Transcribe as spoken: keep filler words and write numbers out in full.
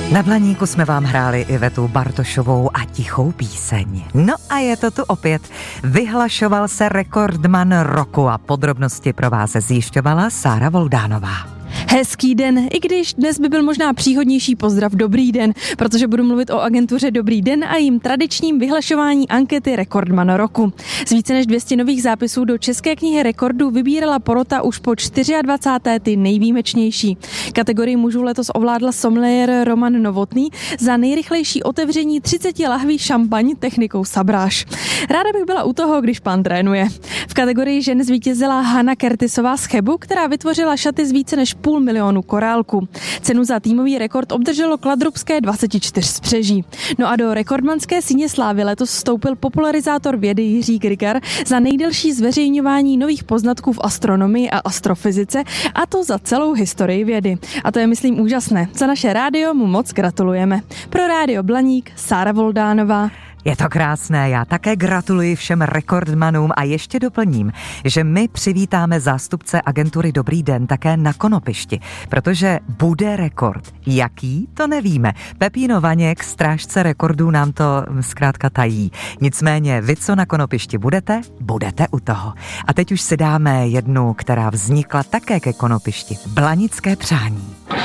Na Blaníku jsme vám hráli Ivetu Bartošovou a Tichou píseň. No a je to tu opět. Vyhlašoval se rekordman roku a podrobnosti pro vás zjišťovala Sára Voldánová. Hezký den, i když dnes by byl možná příhodnější pozdrav Dobrý den, protože budu mluvit o agentuře Dobrý den a jejím tradičním vyhlašování ankety Rekordman roku. Z více než dvě stě nových zápisů do České knihy rekordů vybírala porota už po dvacáté čtvrté ty nejvýjimečnější. Kategorii mužů letos ovládl sommeliér Roman Novotný za nejrychlejší otevření třicet lahví šampaň technikou sabráž. Ráda bych byla u toho, když pán trénuje. V kategorii žen zvítězila Hana Kertisová z Chebu, která vytvořila šaty z více než půl milionu korálku. Cenu za týmový rekord obdrželo kladrubské dvacet čtyři spřeží. No a do rekordmanské síně slávy letos vstoupil popularizátor vědy Jiří Grigar za nejdelší zveřejňování nových poznatků v astronomii a astrofyzice, a to za celou historii vědy. A to je, myslím, úžasné. Za naše rádio mu moc gratulujeme. Pro Rádio Blaník Sára Voldánová. Je to krásné, já také gratuluji všem rekordmanům a ještě doplním, že my přivítáme zástupce agentury Dobrý den také na Konopišti, protože bude rekord. Jaký, to nevíme. Pepíno Vaněk, strážce rekordů, nám to zkrátka tají. Nicméně vy, co na Konopišti budete, budete u toho. A teď už si dáme jednu, která vznikla také ke Konopišti. Blanické přání.